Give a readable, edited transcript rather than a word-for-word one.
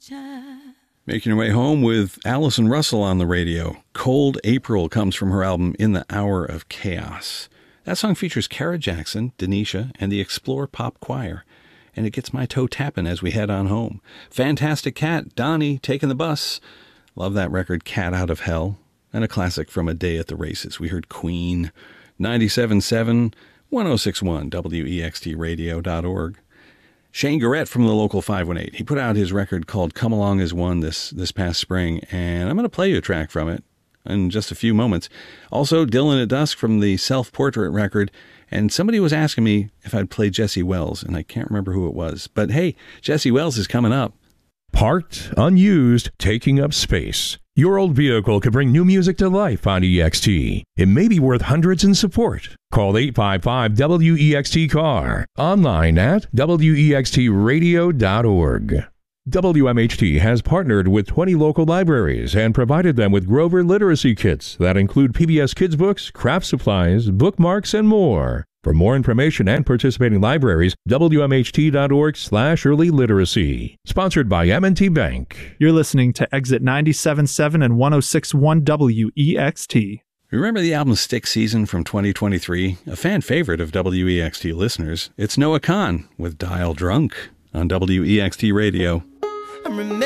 Making your way home with Allison Russell on the radio. Cold April comes from her album In the Hour of Chaos. That song features Kara Jackson, Denisha, and the Explore Pop Choir. And it gets my toe tapping as we head on home. Fantastic Cat, Donnie, Taking the Bus. Love that record, Cat Out of Hell. And a classic from A Day at the Races. We heard Queen. 97.7, 106.1, WEXTradio.org. Shane Garrett from the local 518. He put out his record called Come Along As One this past spring, and I'm going to play you a track from it in just a few moments. Also, Dylan at Dusk from the Self-Portrait record, and somebody was asking me if I'd play Jesse Wells, and I can't remember who it was. But hey, Jesse Wells is coming up. Parked, unused, taking up space. Your old vehicle could bring new music to life on EXT. It may be worth hundreds in support. Call 855-WEXT-CAR. Online at WEXTradio.org. WMHT has partnered with 20 local libraries and provided them with Grover literacy kits that include PBS Kids books, craft supplies, bookmarks, and more. For more information and participating libraries, WMHT.org/early literacy. Sponsored by M&T Bank. You're listening to Exit 97.7 and 106.1 WEXT. Remember the album Stick Season from 2023? A fan favorite of WEXT listeners. It's Noah Kahan with Dial Drunk on WEXT Radio.